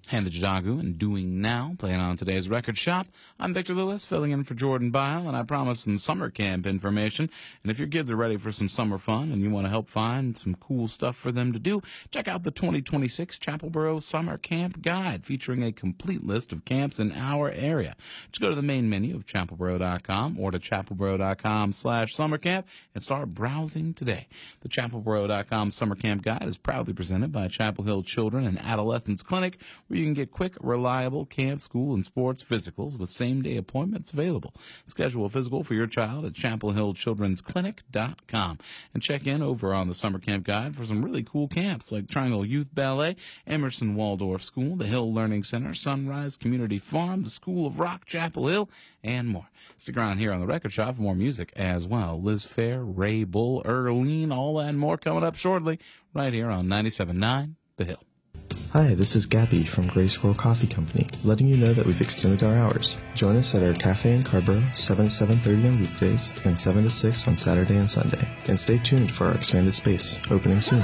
And the Jagu and Doing Now, playing on today's Record Shop. I'm Victor Lewis, filling in for Jordan Bile, and I promise some summer camp information. And if your kids are ready for some summer fun and you want to help find some cool stuff for them to do, check out the 2026 Chapelboro Summer Camp Guide, featuring a complete list of camps in our area. Just go to the main menu of chapelboro.com or to chapelboro.com/summercamp and start browsing today. The chapelboro.com Summer Camp Guide is proudly presented by Chapel Hill Children and Adolescents Clinic, where you can get quick, reliable camp, school, and sports physicals with same-day appointments available. Schedule a physical for your child at chapelhillchildrensclinic.com and check in over on the Summer Camp Guide for some really cool camps like Triangle Youth Ballet, Emerson Waldorf School, the Hill Learning Center, Sunrise Community Farm, the School of Rock, Chapel Hill, and more. Stick around here on the Record Shop for more music as well. Liz Phair, Ray Bull, Earlene, all that and more coming up shortly right here on 97.9 The Hill. Hi, this is Gabby from Grace Roll Coffee Company, letting you know that we've extended our hours. Join us at our cafe in Carborough, 7 to 7:30 on weekdays and 7 to 6 on Saturday and Sunday. And stay tuned for our expanded space, opening soon.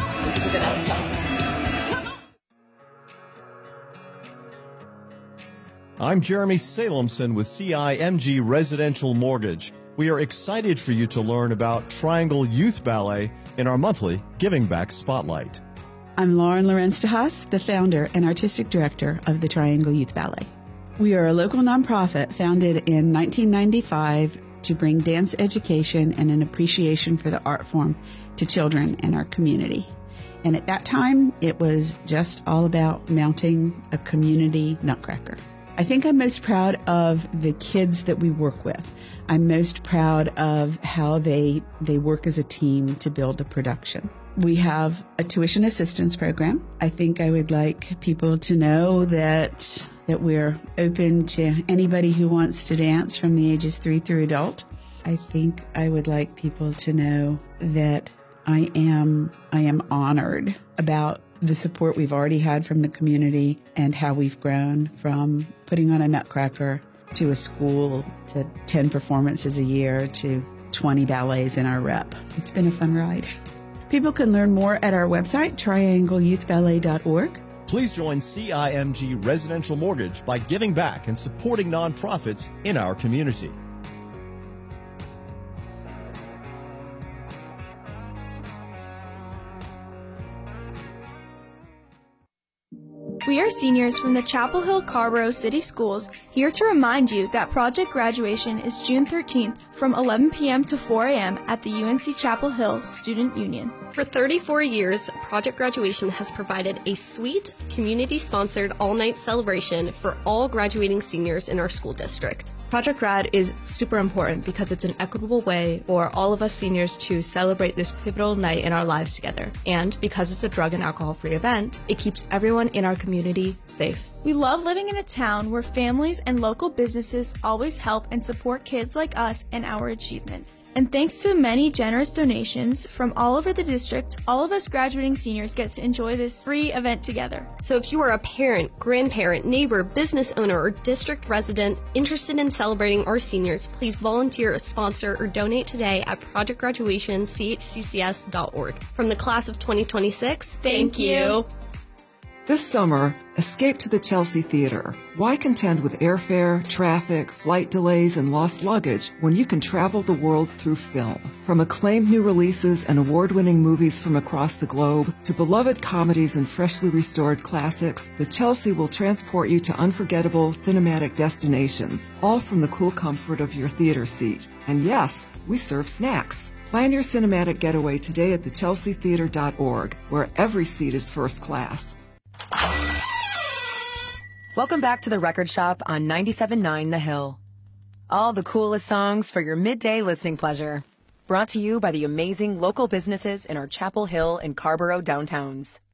I'm Jeremy Salemson with CIMG Residential Mortgage. We are excited for you to learn about Triangle Youth Ballet in our monthly Giving Back Spotlight. I'm Lauren Lorenz de Haas, the founder and artistic director of the Triangle Youth Ballet. We are a local nonprofit founded in 1995 to bring dance education and an appreciation for the art form to children in our community. And at that time, it was just all about mounting a community nutcracker. I think I'm most proud of the kids that we work with. I'm most proud of how they work as a team to build a production. We have a tuition assistance program. I think I would like people to know that we're open to anybody who wants to dance from the ages 3 through adult. I think I would like people to know that I am honored about the support we've already had from the community and how we've grown from putting on a nutcracker to a school to 10 performances a year to 20 ballets in our rep. It's been a fun ride. People can learn more at our website, triangleyouthballet.org. Please join CIMG Residential Mortgage by giving back and supporting nonprofits in our community. We are seniors from the Chapel Hill Carborough City Schools here to remind you that Project Graduation is June 13th from 11 p.m. to 4 a.m. at the UNC Chapel Hill Student Union. For 34 years, Project Graduation has provided a sweet, community-sponsored all-night celebration for all graduating seniors in our school district. Project Grad is super important because it's an equitable way for all of us seniors to celebrate this pivotal night in our lives together. And because it's a drug and alcohol-free event, it keeps everyone in our community safe. We love living in a town where families and local businesses always help and support kids like us and our achievements. And thanks to many generous donations from all over the district, all of us graduating seniors get to enjoy this free event together. So if you are a parent, grandparent, neighbor, business owner, or district resident interested in celebrating our seniors, please volunteer, sponsor, or donate today at projectgraduationchccs.org. From the class of 2026, thank you. This summer, escape to the Chelsea Theater. Why contend with airfare, traffic, flight delays, and lost luggage when you can travel the world through film? From acclaimed new releases and award-winning movies from across the globe to beloved comedies and freshly restored classics, the Chelsea will transport you to unforgettable cinematic destinations, all from the cool comfort of your theater seat. And yes, we serve snacks. Plan your cinematic getaway today at thechelseatheater.org, where every seat is first class. Welcome back to the Record Shop on 97.9 The Hill. All the coolest songs for your midday listening pleasure. Brought to you by the amazing local businesses in our Chapel Hill and Carborough downtowns.